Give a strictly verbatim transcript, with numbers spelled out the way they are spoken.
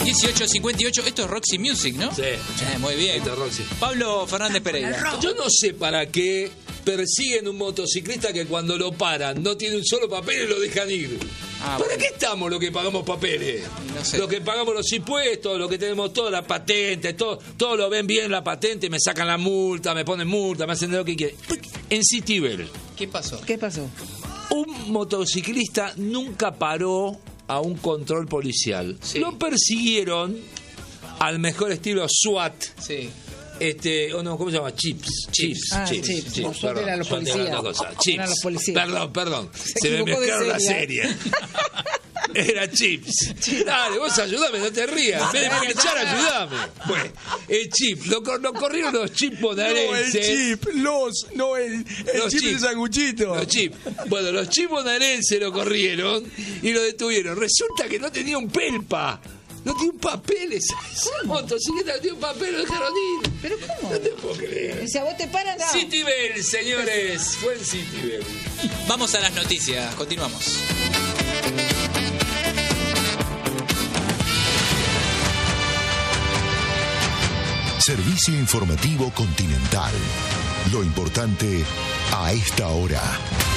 dieciocho cincuenta y ocho, esto es Roxy Music, ¿no? Sí. Eh, muy bien. Esto es Roxy. Pablo Fernández Pereira. Yo no sé para qué persiguen un motociclista que cuando lo paran no tiene un solo papel y lo dejan ir. Ah, ¿Para bueno. qué estamos los que pagamos papeles? No sé. Los que pagamos los impuestos, los que tenemos toda la patente, todo, todo lo ven bien la patente, me sacan la multa, me ponen multa, me hacen lo que quieren. En Citibel, ¿Qué pasó? ¿Qué pasó? un motociclista nunca paró a un control policial. Sí. Lo persiguieron al mejor estilo SWAT. Sí. Este, o no, ¿cómo se llama? Chips. Chips. Ah, chips. No, SWAT perdón, eran los SWAT eran policías. dos cosas. Eran Chips. los policías. Perdón, perdón. Se Se, me equivocó de mezclaron la serie. serie. Era Chips. Dale, vos ayudame, no te rías. En vez de pinchar, ayudame. Bueno, el chip. Lo, cor- lo corrieron los chips bonaerenses. No, el chip, los, no el, el Los chip chips. de sanguchito. Los chips. Bueno, los chips bonaerenses lo corrieron y lo detuvieron. Resulta que no tenía un pelpa. No tiene un papel esa, esa motocicleta, no tiene un papel, lo dejaron ir. ¿Pero cómo? No te puedo creer. O sea, vos te paras, no. Citibel, señores. Fue en Citibel. Vamos a las noticias, continuamos. Servicio informativo Continental. Lo importante a esta hora.